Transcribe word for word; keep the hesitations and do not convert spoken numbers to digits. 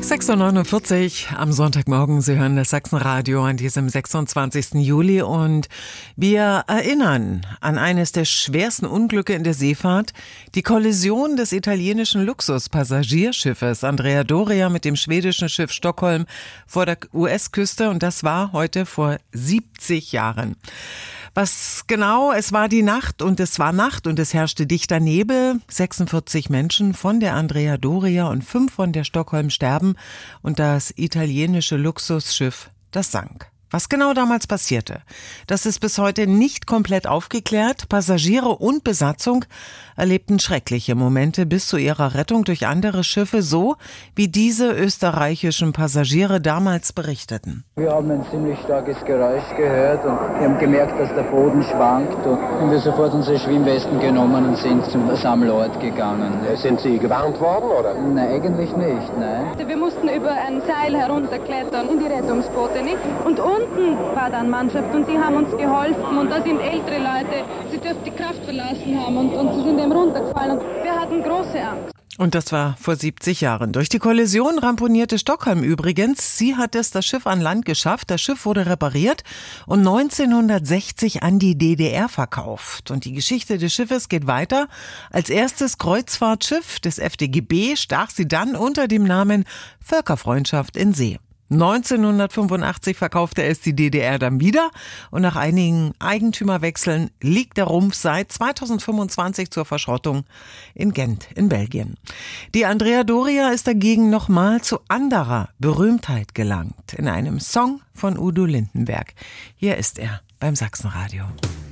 sechs Uhr neunundvierzig am Sonntagmorgen. Sie hören das Sachsenradio an diesem sechsundzwanzigsten Juli und wir erinnern an eines der schwersten Unglücke in der Seefahrt, die Kollision des italienischen Luxuspassagierschiffes Andrea Doria mit dem schwedischen Schiff Stockholm vor der U S-Küste, und das war heute vor siebzig Jahren. Was genau? Es war die Nacht und es war Nacht und es herrschte dichter Nebel. sechsundvierzig Menschen von der Andrea Doria und fünf von der Stockholm starben und das italienische Luxusschiff, das sank. Was genau damals passierte, das ist bis heute nicht komplett aufgeklärt. Passagiere und Besatzung erlebten schreckliche Momente bis zu ihrer Rettung durch andere Schiffe, so wie diese österreichischen Passagiere damals berichteten. Wir haben ein ziemlich starkes Geräusch gehört und wir haben gemerkt, dass der Boden schwankt, und haben wir sofort unsere Schwimmwesten genommen und sind zum Sammelort gegangen. Sind Sie gewarnt worden, oder? Nein, eigentlich nicht, nein. Wir mussten über ein Seil herunterklettern in die Rettungsboote, nicht? Und unten war dann Mannschaft und die haben uns geholfen, und da sind ältere Leute, sie dürften die Kraft verlassen haben und, und sie sind eben runtergefallen und wir hatten große Angst. Und das war vor siebzig Jahren. Durch die Kollision ramponierte Stockholm übrigens. Sie hat es das Schiff an Land geschafft. Das Schiff wurde repariert und neunzehnhundertsechzig an die D D R verkauft. Und die Geschichte des Schiffes geht weiter. Als erstes Kreuzfahrtschiff des F D G B stach sie dann unter dem Namen Völkerfreundschaft in See. neunzehnhundertfünfundachtzig verkaufte es die D D R dann wieder und nach einigen Eigentümerwechseln liegt der Rumpf seit zweitausendfünfundzwanzig zur Verschrottung in Gent in Belgien. Die Andrea Doria ist dagegen nochmal zu anderer Berühmtheit gelangt in einem Song von Udo Lindenberg. Hier ist er beim Sachsenradio.